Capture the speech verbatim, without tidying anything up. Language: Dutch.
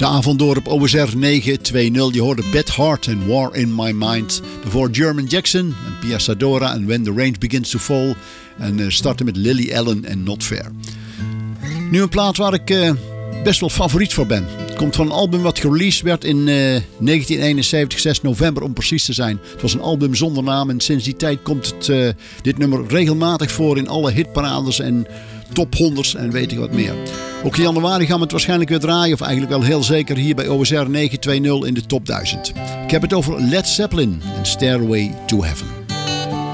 De avond door op O S R negen twee nul. Je hoorde Bad Heart en War in My Mind. Daarvoor German Jackson en Pia Sadora en When the Rain Begins to Fall. En uh, starten met Lily Allen en Not Fair. Nu een plaat waar ik uh, best wel favoriet voor ben. Het komt van een album wat gereleased werd in uh, negentien eenenzeventig, zes november om precies te zijn. Het was een album zonder naam en sinds die tijd komt het, uh, dit nummer regelmatig voor in alle hitparades en top honderd en weet ik wat meer. Ook in januari gaan we het waarschijnlijk weer draaien, of eigenlijk wel heel zeker hier bij O S R negen twee nul in de top duizend. Ik heb het over Led Zeppelin en Stairway to Heaven.